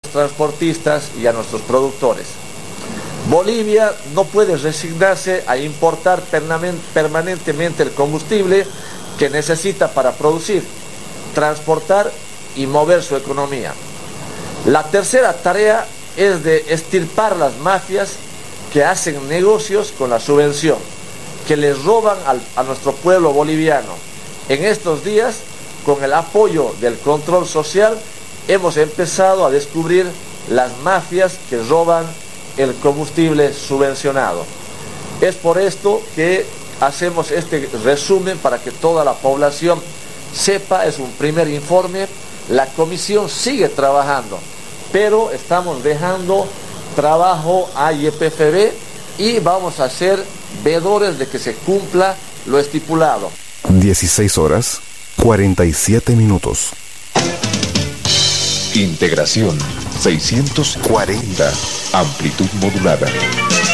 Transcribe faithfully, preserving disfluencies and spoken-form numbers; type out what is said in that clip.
transportistas y a nuestros productores. Bolivia no puede resignarse a importar permanentemente el combustible que necesita para producir, transportar y mover su economía. La tercera tarea es de extirpar las mafias que hacen negocios con la subvención, que les roban al, a nuestro pueblo boliviano. En estos días, con el apoyo del control social, hemos empezado a descubrir las mafias que roban el combustible subvencionado. Es por esto que hacemos este resumen para que toda la población sepa. Es un primer informe. La comisión sigue trabajando, pero estamos dejando trabajo a Y P F B y vamos a ser veedores de que se cumpla lo estipulado. dieciséis horas, cuarenta y siete minutos. Integración seiscientos cuarenta, amplitud modulada.